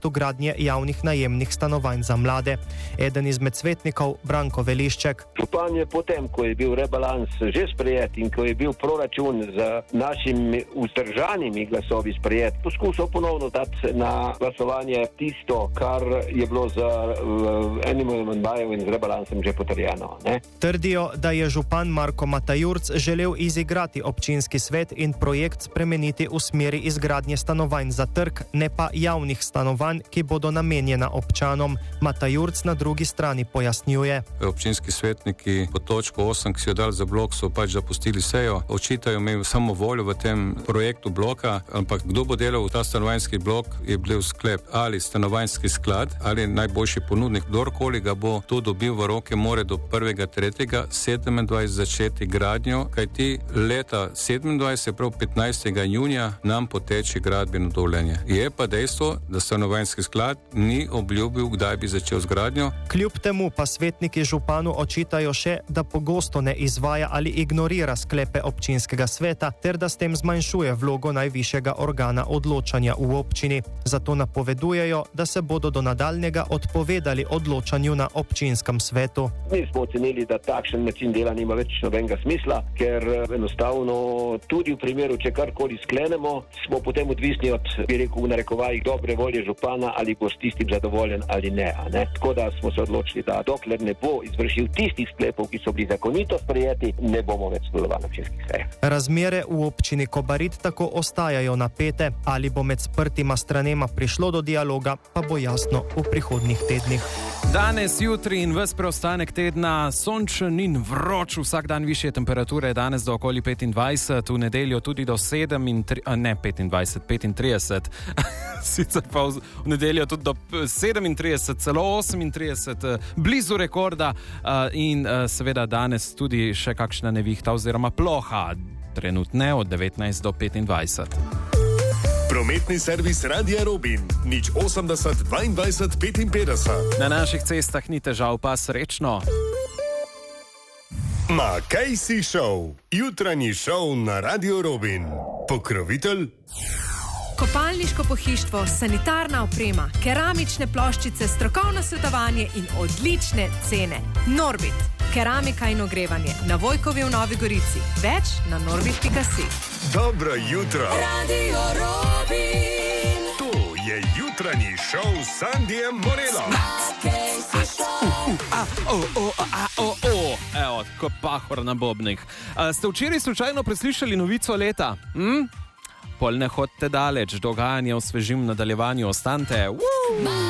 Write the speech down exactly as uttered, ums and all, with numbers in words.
projektu gradnje javnih najemnih stanovanj za mlade. Eden izmed svetnikov, Branko Velišček. Župan je potem, ko je bil rebalans že sprejet in ko je bil proračun z našimi vzdržanimi glasovi sprejet, poskušal ponovno dati na glasovanje tisto, kar je bilo z enim amandmajem in z rebalansom že potrjeno. Ne? Trdijo, da je župan Marko Matajurc želel izigrati občinski svet in projekt spremeniti v smeri izgradnje stanovanj za trg, ne pa javnih stanovanj, ki bodo namenjena občanom. Matajurc na drugi strani pojasnjuje. Občinski svetniki po točko osem, ki so jo dali za blok, so pač zapustili sejo. Očitajo mi samo voljo v tem projektu bloka, ampak kdo bo delal v ta stanovanjski blok, je bil sklep ali stanovanjski sklad ali najboljši ponudnik. Kdorkoli ga bo to dobil v roke, more do prvega tretjega sedemindvajset začeti gradnjo, kajti leta sedemindvajset, prav petnajstega junija, nam poteče gradbeno dovoljenje. Je pa dejstvo, da stanovanjski sklad ni obljubil, kdaj bi začel z gradnjo. Kljub temu pa svetniki županu očitajo še, da pogosto ne izvaja ali ignorira sklepe občinskega sveta, ter da s tem zmanjšuje vlogo najvišjega organa odločanja v občini. Zato napovedujejo, da se bodo do nadaljnjega odpovedali odločanju na občinskem svetu. Mi smo ocenili, da takšen način dela nima več nobenega smisla, ker enostavno tudi v primeru, če karkoli sklenemo, smo potem odvisni od, bi rekel, v narekovajih dobre volje župana, ali bo s tistim zadovoljen ali ne, ne. Tako da smo se odločili, da dokler ne bo izvršil tistih sklepov, ki so bili zakonito sprejeti, ne bomo več sodelovali na občinskih sejah. Razmere v občini Kobarid tako ostajajo napete. Ali bo med sprtima stranema prišlo do dialoga, pa bo jasno v prihodnjih tednih. Danes, jutri in ves preostanek tedna sončen in vroč, vsak dan višje temperature, danes do okoli petindvajset, v nedeljo tudi do sedem in tri, a ne petindvajset, petintrideset, sicer pa v nedeljo tudi do sedemintrideset, celo osemintrideset, blizu rekorda in seveda danes tudi še kakšna nevihta oziroma ploha, trenutne od devetnajst do petindvajset. Prometni servis Radia Robin, nič osemdeset, dvaindvajset, petinpetdeset. Na naših cestah ni težav, pa srečno. Makejsi Show, jutranji šov na Radio Robin. Pokrovitelj? Kopalniško pohištvo, sanitarna oprema, keramične ploščice, strokovno svetovanje in odlične cene. Norbit, keramika in ogrevanje, na Vojkovi v Novi Gorici. Več na norbit pika si. Dobro jutro. Radio Robin. To je jutranji šov s Sandijem Morelom. Makejsi Show. Uh, uh, a, o, o, a, o, o. Evo, ko pahor na bobnih. A, ste včeraj slučajno preslišali novico leta? Hm? Pol ne hodite daleč, dogajanje osvežim v nadaljevanju, ostante. Woo!